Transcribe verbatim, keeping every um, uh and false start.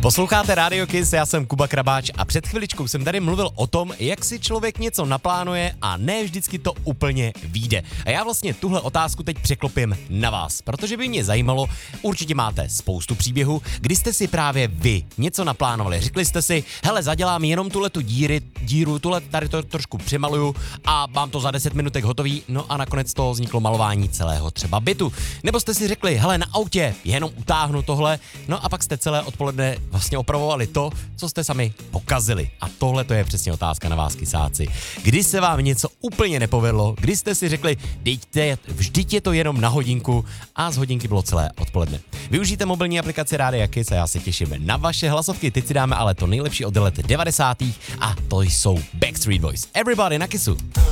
Posloucháte Radio Kiss, já jsem Kuba Krabáč a před chviličkou jsem tady mluvil o tom, jak si člověk něco naplánuje a ne vždycky to úplně vyjde. A já vlastně tuhle otázku teď překlopím na vás, protože by mě zajímalo, určitě máte spoustu příběhů, kdy jste si právě vy něco naplánovali. Řekli jste si, hele, zadělám jenom tuhle tu díry, díru, tuhle tady to trošku přemaluju a mám to za deset minutek hotový, no a nakonec toho vzniklo malování celého třeba bytu. Nebo jste si řekli, hele, na autě jenom utáhnu tohle, no a pak jste celé odpoledne vlastně opravovali to, co jste sami pokazili. A tohle to je přesně otázka na vás, kysáci. Kdy se vám něco úplně nepovedlo, kdy jste si řekli, dejte, vždyť je to jenom na hodinku a z hodinky bylo celé odpoledne. Využijte mobilní aplikaci Rádia Kiss a já se těším na vaše hlasovky. Teď si dáme ale to nejlepší od let devadesátých a to jsou Backstreet Boys. Everybody na Kissu.